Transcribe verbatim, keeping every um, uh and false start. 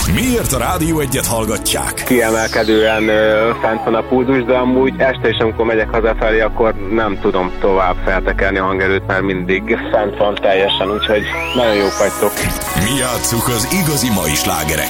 Miért a Rádió Egyet hallgatják? Kiemelkedően ö, fent van a pulzus, de amúgy este is, amikor megyek hazafelé, akkor nem tudom tovább feltekerni a hangerőt, mert mindig fent van teljesen, úgyhogy nagyon jók vagytok. Mi játsszuk az igazi mai slágereket.